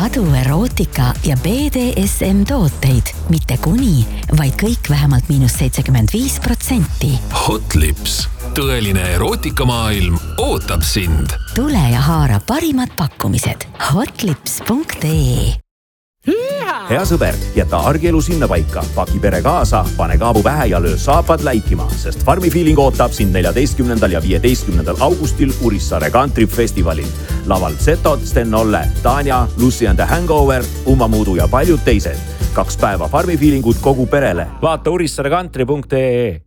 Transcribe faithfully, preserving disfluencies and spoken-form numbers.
sadu erootika ja B D S M tooteid, mitte kuni, vaid kõik vähemalt miinus seitsekümmend viis protsenti. Hot Lips. Tõeline erootikamaailm ootab sind. Tule ja haara parimad pakkumised. hotlips punkt ee Hea sõber, jäta argielu sinna paika. Paki pere kaasa, pane kaabu pähe ja löö saapad läikima, sest Farmi Feeling ootab sind neljateistkümnendal ja viieteistkümnendal augustil Urissaare Country Festivalil. Laval Zetod, Sten Olle, Tanja, Lucy and the Hangover, Ummamuudu ja paljud teised. Kaks päeva Farmi Feelingut kogu perele. Vaata urissaare country punkt ee